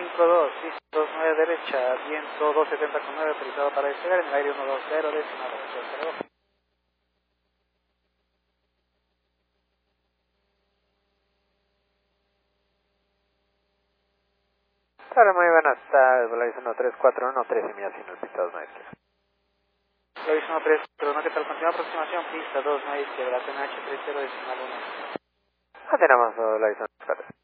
52, listo, 29 derecha, viento 270,9, autorizado para despegar en el aire 120, decimal 802. Hola, muy buenas tardes, Volaris 1341, 13 millas sin el pista 2 izquierda. Volaris 1341, ¿qué tal? Continúa aproximación, pista 2 izquierda, TNH 30 decimal 1. Atenamos, Volaris 14.